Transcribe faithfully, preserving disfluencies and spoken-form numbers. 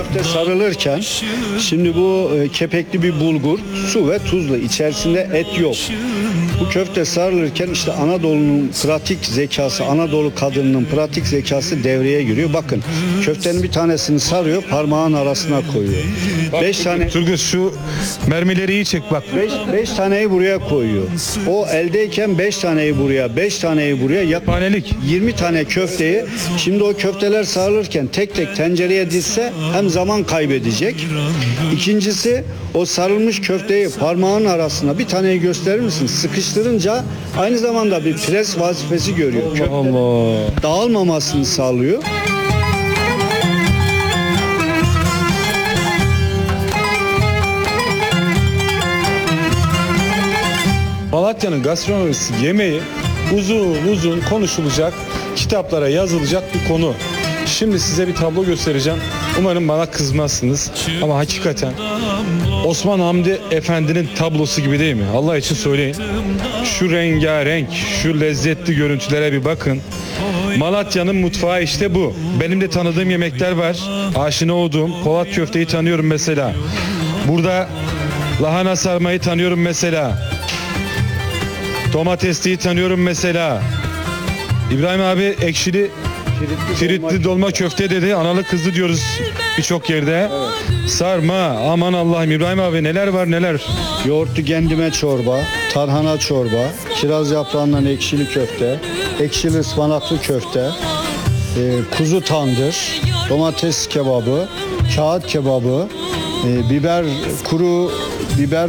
köfte sarılırken şimdi bu e, kepekli bir bulgur, su ve tuzlu, içerisinde et yok. Bu köfte sarılırken işte Anadolu'nun pratik zekası, Anadolu kadınının pratik zekası devreye giriyor. Bakın köftenin bir tanesini sarıyor, parmağın arasına koyuyor. Beş tane Turgut şu mermileri iyi çek bak. beş, beş taneyi buraya koyuyor. O eldeyken beş taneyi buraya, beş taneyi buraya yap. Panelik. yirmi tane köfteyi şimdi o köfteler sarılırken tek tek tencereye dizse hem zaman kaybedecek. İkincisi o sarılmış köfteyi parmağın arasına bir taneyi gösterir misin? Sıkıştırınca aynı zamanda bir pres vazifesi görüyor. Köfte Allah. dağılmamasını sağlıyor. Malatya'nın gastronomisi yemeği uzun uzun konuşulacak, kitaplara yazılacak bir konu. Şimdi size bir tablo göstereceğim. Umarım bana kızmazsınız. Ama hakikaten Osman Hamdi Efendi'nin tablosu gibi değil mi? Allah için söyleyin. Şu rengarenk, şu lezzetli görüntülere bir bakın. Malatya'nın mutfağı işte bu. Benim de tanıdığım yemekler var. Aşina olduğum Polat köfteyi tanıyorum mesela. Burada lahana sarmayı tanıyorum mesela. Domatesliyi tanıyorum mesela. İbrahim abi ekşili Tiritli dolma köfte dedi. Analı kızlı diyoruz birçok yerde. Evet. Sarma. Aman Allah'ım İbrahim abi neler var neler. Yoğurtlu gendime çorba, tarhana çorba, kiraz yaprağından ekşili köfte, ekşili ıspanaklı köfte, e, kuzu tandır, domates kebabı, kağıt kebabı, e, biber, kuru biber